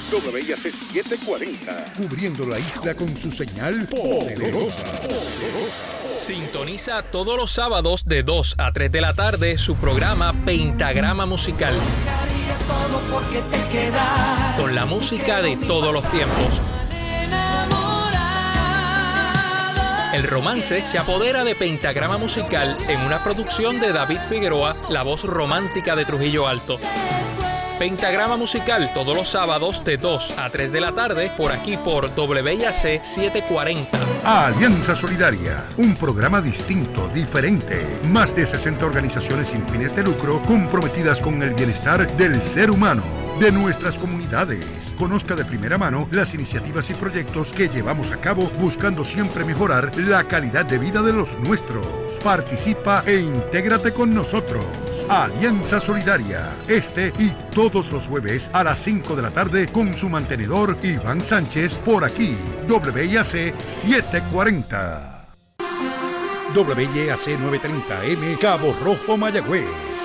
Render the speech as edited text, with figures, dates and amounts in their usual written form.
WIAC 740, cubriendo la isla con su señal poderosa. Sintoniza todos los sábados de 2 a 3 de la tarde su programa Pentagrama Musical. Con la música de todos los tiempos. El romance se apodera de Pentagrama Musical en una producción de David Figueroa, la voz romántica de Trujillo Alto. Pentagrama Musical todos los sábados de 2 a 3 de la tarde por aquí por WIAC 740. Alianza Solidaria, un programa distinto, diferente. Más de 60 organizaciones sin fines de lucro comprometidas con el bienestar del ser humano, de nuestras comunidades. Conozca de primera mano las iniciativas y proyectos que llevamos a cabo buscando siempre mejorar la calidad de vida de los nuestros. Participa e intégrate con nosotros. Alianza Solidaria, este y todos los jueves a las 5 de la tarde con su mantenedor Iván Sánchez por aquí, WIAC 740. WIAC 930M, Cabo Rojo, Mayagüez.